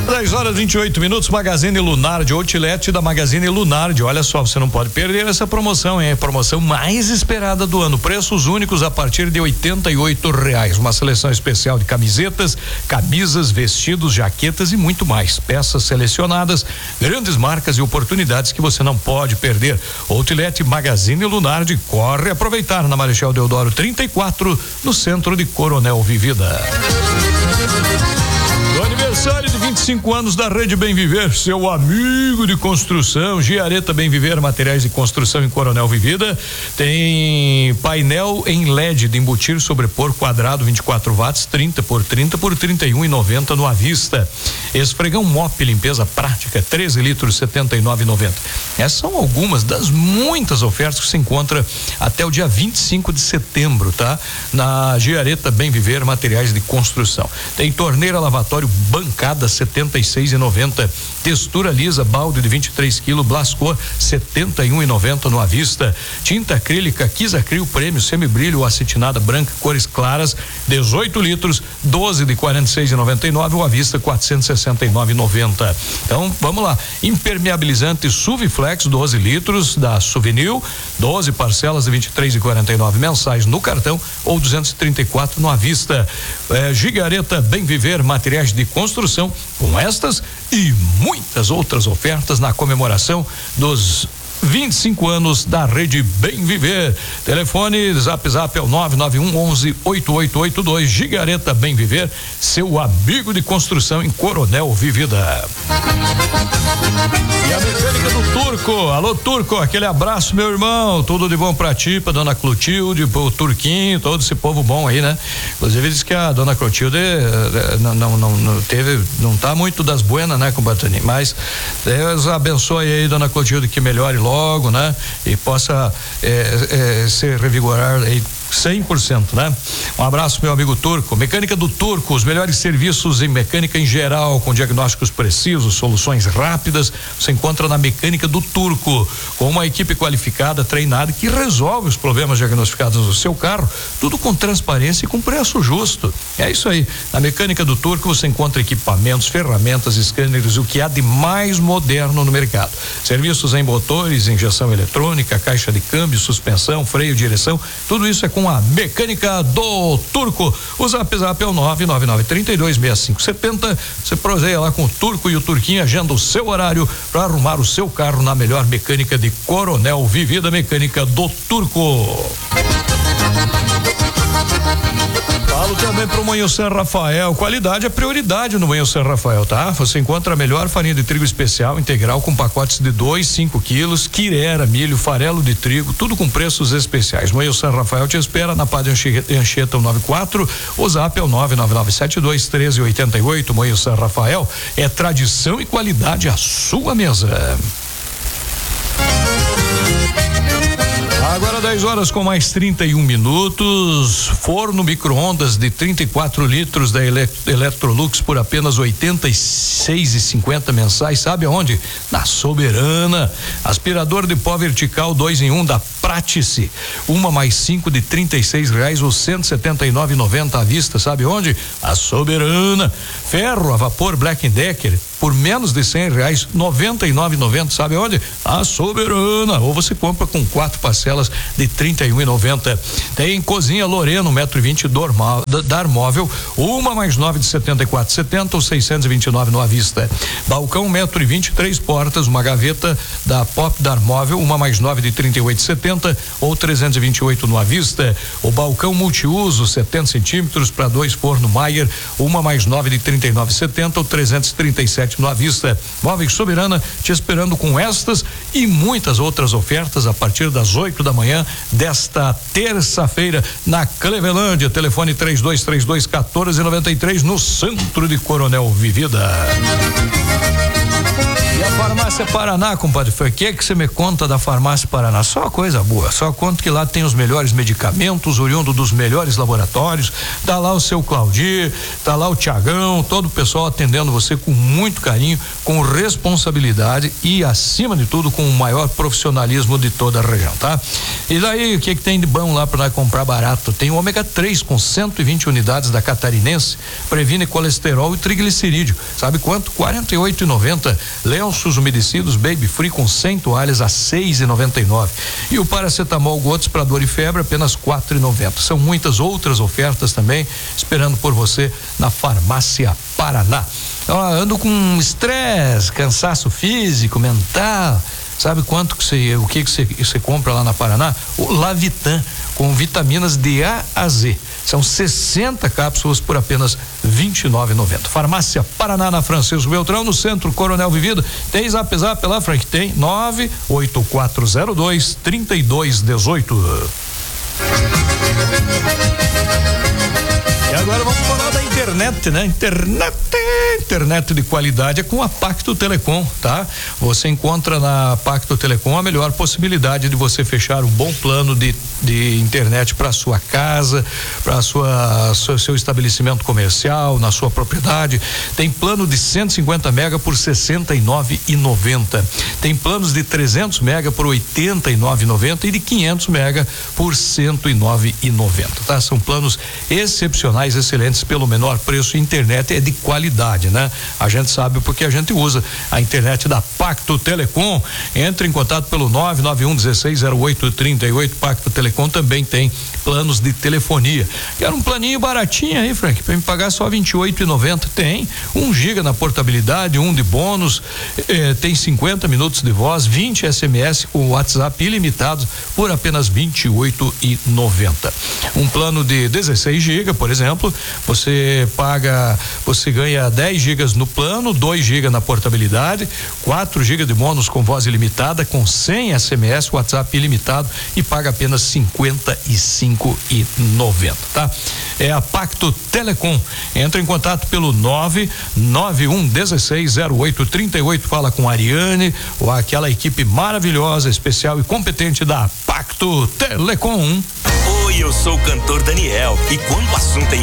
10h28, Magazine Lunardi, Outlet da Magazine Lunardi. Olha só, você não pode perder essa promoção, hein? Promoção mais esperada do ano. Preços únicos a partir de R$88. Uma seleção especial de camisetas, camisas, vestidos, jaquetas e muito mais. Peças selecionadas, grandes marcas e oportunidades que você não pode perder. Outlet Magazine Lunardi, corre aproveitar na Marechal Deodoro 34, no centro de Coronel Vivida. No aniversário de 25 anos da Rede Bem Viver, seu amigo de construção, Giareta Bem Viver, materiais de construção em Coronel Vivida, tem painel em LED de embutir sobrepor quadrado 24 watts, 30 por 30 por 31,90 no à vista. Esfregão Mop, limpeza prática, 13 litros, 79,90. Essas são algumas das muitas ofertas que se encontra até o dia 25 de setembro, tá? Na Giareta Bem Viver, materiais de construção. Tem torneira lavatório bancada 76,90, textura lisa balde de 23 kg Blascor 71,90 no à vista. Tinta acrílica Kisacril Prêmio semibrilho acetinada branca cores claras 18 litros 12 de 46,99 ou à vista 469,90. Então vamos lá, impermeabilizante Suviflex 12 litros da Souvenir, 12 parcelas de 23,49 mensais no cartão ou 234 no à vista. Giareta Bem Viver, materiais de construção, com estas e muitas outras ofertas na comemoração dos 25 anos da Rede Bem Viver. Telefone zap é o 991118882. Giareta Bem Viver, seu amigo de construção em Coronel Vivida. E a mecânica do Turco. Alô, Turco, aquele abraço, meu irmão. Tudo de bom pra ti, pra dona Clotilde, pro Turquinho, todo esse povo bom aí, né? Inclusive diz que a dona Clotilde não tá muito das buenas, né, com o Batani, mas Deus abençoe aí, dona Clotilde, que melhore logo, né? E possa se revigorar aí 100%, né? Um abraço, meu amigo Turco. Mecânica do Turco, os melhores serviços em mecânica em geral, com diagnósticos precisos, soluções rápidas, você encontra na Mecânica do Turco, com uma equipe qualificada, treinada, que resolve os problemas diagnosticados no seu carro, tudo com transparência e com preço justo. É isso aí. Na Mecânica do Turco você encontra equipamentos, ferramentas, scanners, o que há de mais moderno no mercado. Serviços em motores, injeção eletrônica, caixa de câmbio, suspensão, freio, direção, tudo isso é com a Mecânica do Turco. O zap é o 999326570. Você proseia lá com o Turco e o Turquinho, agenda o seu horário para arrumar o seu carro na melhor mecânica de Coronel Vivida, Mecânica do Turco. Falo também pro Moinho San Rafael, qualidade é prioridade no Moinho San Rafael, tá? Você encontra a melhor farinha de trigo especial integral com pacotes de 2, 5 quilos, quirera, milho, farelo de trigo, tudo com preços especiais. Moinho San Rafael te espera na Padre Anchieta 194, o zap é o 999721388. Moinho San Rafael é tradição e qualidade à sua mesa. Agora 10 horas com mais 31 minutos. Forno micro-ondas de 34 litros da Electrolux por apenas R$86,50 mensais. Sabe aonde? Na Soberana. Aspirador de pó vertical 2 em 1 da Pratice. 1+5 de R$36 ou R$179,90 à vista. Sabe onde? A Soberana. Ferro a vapor Black & Decker por menos de R$100, R$99,90. Sabe onde? A Soberana. Ou você compra com 4 parcelas de R$31,90. Tem cozinha Loreno 1,20 m Dar Móvel, 1+9 de R$74,70 ou R$629 no à vista. Balcão 1,20 m, 3 portas, uma gaveta da Pop Dar Móvel, 1+9 de R$38,70 ou R$328 no à vista. O balcão multiuso 70 centímetros para 2 forno Maier, 1+9 de R$39,70 ou R$337 no à vista. Móveis Soberana te esperando com estas e muitas outras ofertas a partir das 8 da manhã desta terça-feira na Clevelândia. Telefone 3232-1493 no centro de Coronel Vivida. E Farmácia Paraná, compadre, o que você me conta da Farmácia Paraná? Só coisa boa, só conto que lá tem os melhores medicamentos, oriundo dos melhores laboratórios, tá lá o seu Claudir, tá lá o Tiagão, todo o pessoal atendendo você com muito carinho, com responsabilidade e, acima de tudo, com o maior profissionalismo de toda a região, tá? E daí, o que tem de bom lá para nós comprar barato? Tem o ômega 3 com 120 unidades da Catarinense, previne colesterol e triglicerídeo. Sabe quanto? R$48,90. Lenços umedecidos Baby Free com 100 toalhas a R$6,99. E o paracetamol gotas para dor e febre apenas R$4,90. São muitas outras ofertas também esperando por você na Farmácia Paraná. Ando com estresse, cansaço físico, mental. Sabe quanto que o que você compra lá na Paraná? O Lavitan, com vitaminas de A a Z. São 60 cápsulas por apenas R$29,90. Farmácia Paraná, na Francisco Beltrão, no centro Coronel Vivida. Tem zap lá, Frank? Tem 98402-3218. E agora vamos falar da internet, né? Internet de qualidade é com a Pacto Telecom, tá? Você encontra na Pacto Telecom a melhor possibilidade de você fechar um bom plano de internet para sua casa, para seu estabelecimento comercial, na sua propriedade. Tem plano de 150 mega por R$69,90. Tem planos de 300 mega por R$89,90 e de 500 mega por R$109,90, tá? São planos excepcionais, excelentes pelo menor preço. Internet é de qualidade, né? A gente sabe porque a gente usa a internet da Pacto Telecom. Entre em contato pelo 991160838. Pacto Telecom também tem planos de telefonia. Quero um planinho baratinho aí, Frank, para me pagar só R$28,90. Tem 1 giga na portabilidade, 1 de bônus, tem 50 minutos de voz, 20 SMS com WhatsApp ilimitado por apenas R$28,90. Um plano de 16 GB, por exemplo, você ganha 10 gigas no plano, 2 GB na portabilidade, 4 GB de bônus com voz ilimitada, com 100 SMS, WhatsApp ilimitado, e paga apenas R$55,90, tá? É a Pacto Telecom. Entra em contato pelo 991160838. Fala com a Ariane ou aquela equipe maravilhosa, especial e competente da Pacto Telecom. Oi, eu sou o cantor Daniel, e quando o assunto é